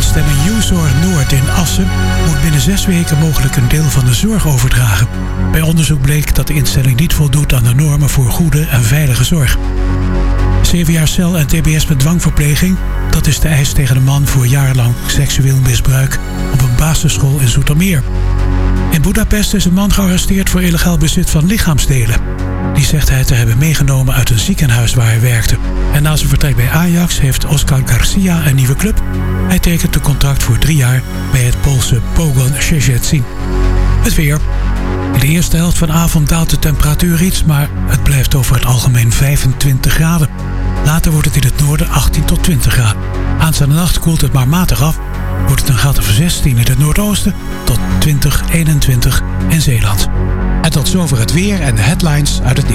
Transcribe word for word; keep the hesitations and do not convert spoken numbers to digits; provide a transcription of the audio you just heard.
instelling Uzor Noord in Assen moet binnen zes weken mogelijk een deel van de zorg overdragen. Bij onderzoek bleek dat de instelling niet voldoet aan de normen voor goede en veilige zorg. Zeven jaar cel en tbs met dwangverpleging, dat is de eis tegen een man voor jarenlang seksueel misbruik op een basisschool in Zoetermeer. In Budapest is een man gearresteerd voor illegaal bezit van lichaamsdelen. Die zegt hij te hebben meegenomen uit een ziekenhuis waar hij werkte. En na zijn vertrek bij Ajax heeft Oscar Garcia een nieuwe club. Hij tekent een contract voor drie jaar bij het Poolse Pogoń Szczecin. Het weer. In de eerste helft van de avond daalt de temperatuur iets, maar het blijft over het algemeen vijfentwintig graden. Later wordt het in het noorden achttien tot twintig graden. Aanstaande nacht koelt het maar matig af. Wordt het een graad of zestien in het noordoosten tot twintig, eenentwintig in Zeeland. En tot zover het weer en de headlines uit het nieuws.